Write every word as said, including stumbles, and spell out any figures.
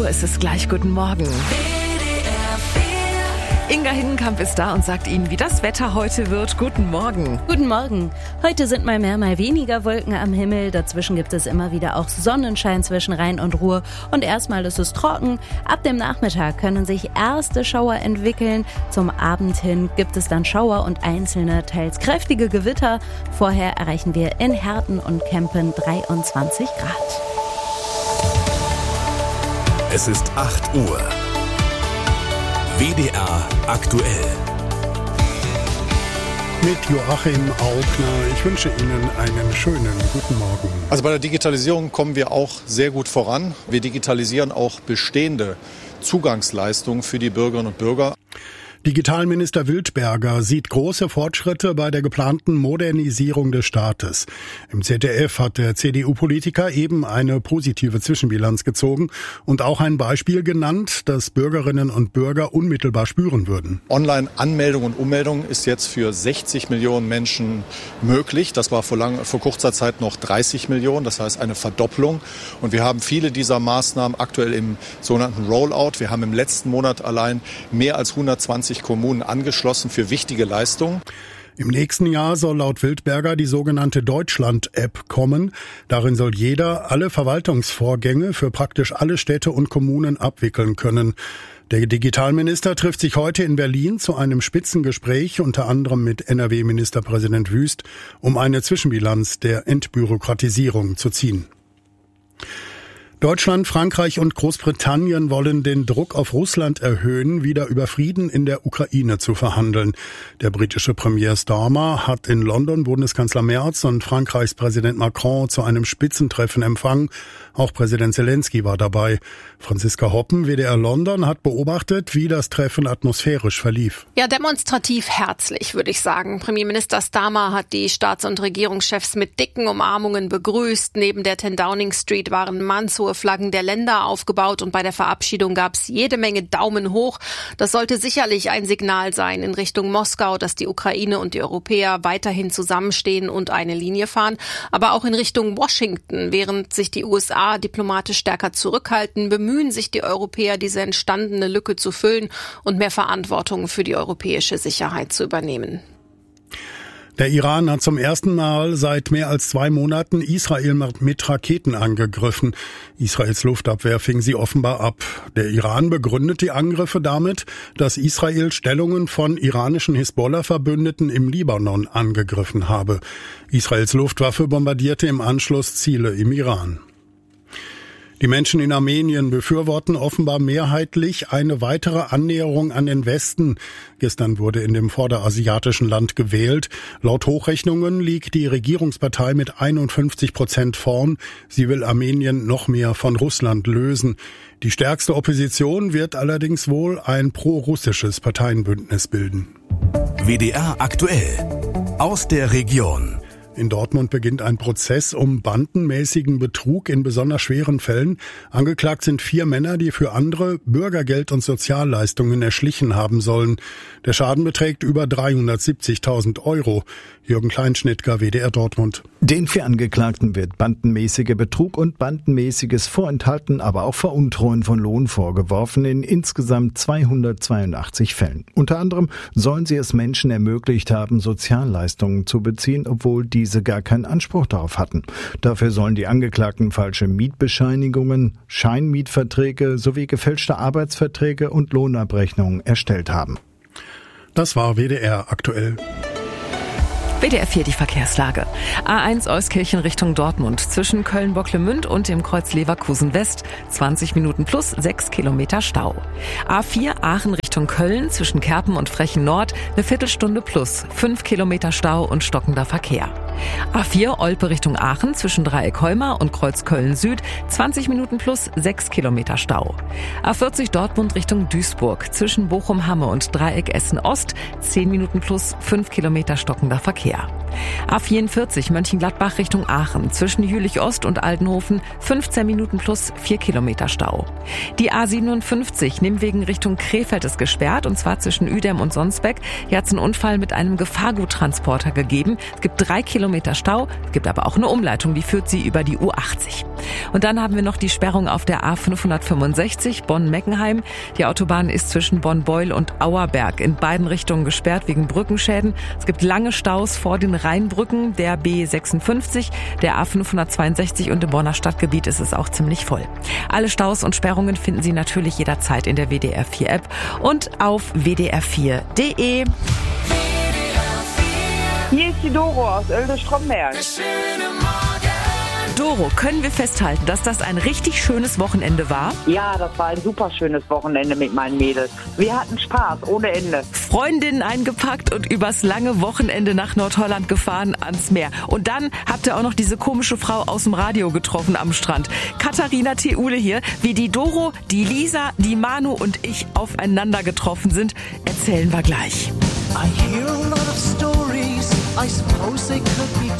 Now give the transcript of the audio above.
Uhr ist es gleich. Guten Morgen. Inga Hindenkamp ist da und sagt Ihnen, wie das Wetter heute wird. Guten Morgen. Guten Morgen. Heute sind mal mehr, mal weniger Wolken am Himmel. Dazwischen gibt es immer wieder auch Sonnenschein zwischen Rhein und Ruhr. Und erstmal ist es trocken. Ab dem Nachmittag können sich erste Schauer entwickeln. Zum Abend hin gibt es dann Schauer und einzelne, teils kräftige Gewitter. Vorher erreichen wir in Herten und Kempen dreiundzwanzig Grad. Es ist acht Uhr. W D R aktuell. Mit Joachim Augner. Ich wünsche Ihnen einen schönen guten Morgen. Also bei der Digitalisierung kommen wir auch sehr gut voran. Wir digitalisieren auch bestehende Zugangsleistungen für die Bürgerinnen und Bürger. Digitalminister Wildberger sieht große Fortschritte bei der geplanten Modernisierung des Staates. Im Z D F hat der C D U-Politiker eben eine positive Zwischenbilanz gezogen und auch ein Beispiel genannt, das Bürgerinnen und Bürger unmittelbar spüren würden. Online-Anmeldung und Ummeldung ist jetzt für sechzig Millionen Menschen möglich. Das war vor, lang, vor kurzer Zeit noch dreißig Millionen, das heißt eine Verdopplung. Und wir haben viele dieser Maßnahmen aktuell im sogenannten Rollout. Wir haben im letzten Monat allein mehr als hundertzwanzig Kommunen angeschlossen für wichtige Leistungen. Im nächsten Jahr soll laut Wildberger die sogenannte Deutschland-App kommen. Darin soll jeder alle Verwaltungsvorgänge für praktisch alle Städte und Kommunen abwickeln können. Der Digitalminister trifft sich heute in Berlin zu einem Spitzengespräch, unter anderem mit N R W-Ministerpräsident Wüst, um eine Zwischenbilanz der Entbürokratisierung zu ziehen. Deutschland, Frankreich und Großbritannien wollen den Druck auf Russland erhöhen, wieder über Frieden in der Ukraine zu verhandeln. Der britische Premier Starmer hat in London Bundeskanzler Merz und Frankreichs Präsident Macron zu einem Spitzentreffen empfangen. Auch Präsident Zelensky war dabei. Franziska Hoppen, W D R London, hat beobachtet, wie das Treffen atmosphärisch verlief. Ja, demonstrativ herzlich, würde ich sagen. Premierminister Starmer hat die Staats- und Regierungschefs mit dicken Umarmungen begrüßt. Neben der ten Downing Street waren mannshohe Flaggen der Länder aufgebaut und bei der Verabschiedung gab es jede Menge Daumen hoch. Das sollte sicherlich ein Signal sein in Richtung Moskau, dass die Ukraine und die Europäer weiterhin zusammenstehen und eine Linie fahren. Aber auch in Richtung Washington, während sich die U S A diplomatisch stärker zurückhalten, bemühen sich die Europäer, diese entstandene Lücke zu füllen und mehr Verantwortung für die europäische Sicherheit zu übernehmen. Der Iran hat zum ersten Mal seit mehr als zwei Monaten Israel mit Raketen angegriffen. Israels Luftabwehr fing sie offenbar ab. Der Iran begründet die Angriffe damit, dass Israel Stellungen von iranischen Hisbollah-Verbündeten im Libanon angegriffen habe. Israels Luftwaffe bombardierte im Anschluss Ziele im Iran. Die Menschen in Armenien befürworten offenbar mehrheitlich eine weitere Annäherung an den Westen. Gestern wurde in dem vorderasiatischen Land gewählt. Laut Hochrechnungen liegt die Regierungspartei mit einundfünfzig Prozent vorn. Sie will Armenien noch mehr von Russland lösen. Die stärkste Opposition wird allerdings wohl ein pro-russisches Parteienbündnis bilden. W D R aktuell aus der Region. In Dortmund beginnt ein Prozess um bandenmäßigen Betrug in besonders schweren Fällen. Angeklagt sind vier Männer, die für andere Bürgergeld und Sozialleistungen erschlichen haben sollen. Der Schaden beträgt über dreihundertsiebzigtausend Euro. Jürgen Kleinschnittger, W D R Dortmund. Den vier Angeklagten wird bandenmäßiger Betrug und bandenmäßiges Vorenthalten, aber auch Veruntreuen von Lohn vorgeworfen in insgesamt zweihundertzweiundachtzig Fällen. Unter anderem sollen sie es Menschen ermöglicht haben, Sozialleistungen zu beziehen, obwohl diese gar keinen Anspruch darauf hatten. Dafür sollen die Angeklagten falsche Mietbescheinigungen, Scheinmietverträge sowie gefälschte Arbeitsverträge und Lohnabrechnungen erstellt haben. Das war W D R aktuell. W D R vier, die Verkehrslage. A eins Euskirchen Richtung Dortmund. Zwischen Köln-Bocklemünd und dem Kreuz Leverkusen West. zwanzig Minuten plus sechs Kilometer Stau. A vier Aachen Richtung Köln. Zwischen Kerpen und Frechen Nord. Eine Viertelstunde plus fünf Kilometer Stau und stockender Verkehr. A vier Olpe Richtung Aachen. Zwischen Dreieck Heuma und Kreuz Köln Süd. zwanzig Minuten plus sechs Kilometer Stau. A vierzig Dortmund Richtung Duisburg. Zwischen Bochum-Hamme und Dreieck Essen Ost. zehn Minuten plus fünf Kilometer stockender Verkehr. A vierundvierzig Mönchengladbach Richtung Aachen. Zwischen Jülich Ost und Aldenhofen fünfzehn Minuten plus vier Kilometer Stau. Die A siebenundfünfzig Nimwegen Richtung Krefeld ist gesperrt, und zwar zwischen Uedem und Sonsbeck. Hier hat es einen Unfall mit einem Gefahrguttransporter gegeben. Es gibt drei Kilometer Kilometer Stau. Es gibt aber auch eine Umleitung, die führt Sie über die U achtzig. Und dann haben wir noch die Sperrung auf der A fünfhundertfünfundsechzig Bonn-Meckenheim. Die Autobahn ist zwischen Bonn-Beul und Auerberg in beiden Richtungen gesperrt wegen Brückenschäden. Es gibt lange Staus vor den Rheinbrücken der B sechsundfünfzig, der A fünfhundertzweiundsechzig und im Bonner Stadtgebiet ist es auch ziemlich voll. Alle Staus und Sperrungen finden Sie natürlich jederzeit in der W D R vier App und auf w d r vier punkt d e. Hier ist die Doro aus Oelde-Stromberg. Doro, können wir festhalten, dass das ein richtig schönes Wochenende war? Ja, das war ein super schönes Wochenende mit meinen Mädels. Wir hatten Spaß ohne Ende. Freundinnen eingepackt und übers lange Wochenende nach Nordholland gefahren ans Meer. Und dann habt ihr auch noch diese komische Frau aus dem Radio getroffen am Strand. Katharina Theule hier. Wie die Doro, die Lisa, die Manu und ich aufeinander getroffen sind, erzählen wir gleich. I hear a lot of stories. I suppose they could be